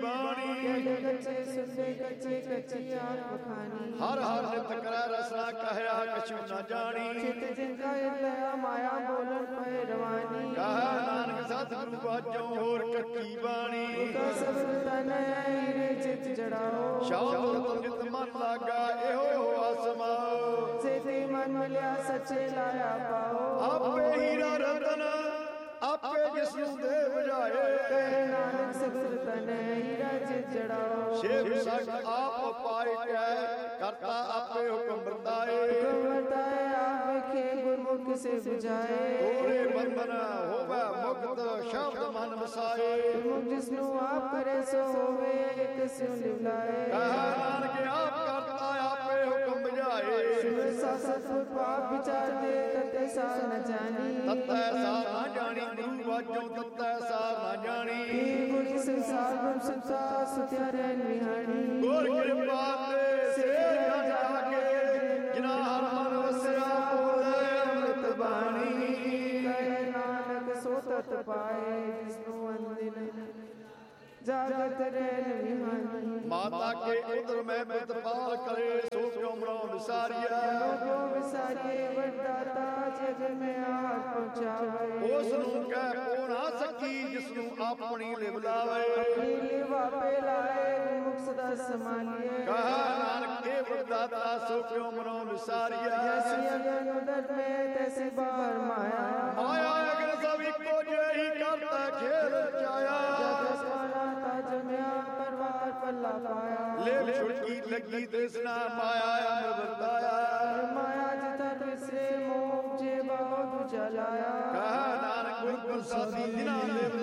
बाणी कच्चे सुनते कच्चे कच्ची आंख बखानी हर हर नित करै रसना कहया कछु न जानी चित जिनका दया माया बोलन पे रवानी कहा नानक सतगुरु बाजों होर कच्ची बाणी सब तन हीरे चित जड़ाओ शब्द जित मन लागा एहो आसमाओ से मन मिलिया सच्चे लाया पाओ आपे हीरा रतन आपे जिसनु दे बजाए नानक सगुर तन हीरा चित जड़ाओ शिव सग आप पाए करता आपे हुक्म बरताए आखे गुरमुख से बुझाए तोरे बंधन होवे मुक्त शब्द मन वसाए जिसनु आप करे सो होवे एक स्यु लिवलाए कहा नानक आप करता आपे हुक्म बजाए सतगुर पाप विचार दे तते सा न जानी तत्तै सा न जानी गुरु वाजों तत्तै सा न जानी गुणी संसार ब्रह्म संसार सुत्या रैन विहानी गुर कृपा ते सेर जाके जिना हर मन वसया बोले अमृत बाणी कहे नानक सो तत पाए जिसनु अंदिन जागत रैन विहानी माता के उदर में प्रतिपाल करे सो क्यों मरो विसारिया लोगों विसारिए वरदाता जग में आठ पहुंचावे उस नूं कह को ना सकी जिसनु अपनी लिव लावे अपनी लिव आपे लाए गुरमुख सदा संभालिए कहा नानक के वरदाता सो क्यों मरो विसारिया जैसी अगन उदर में तैसी बाहर माया माया अगर सभी को यही करता खेल जाया जमया परवार पल्ला पाया ले छुटकी लगी तृष्णा माया अमर बताया माया जिता विसरे मोह जे बहुत जलाया कहा नानक गुर प्रसादी जिना ले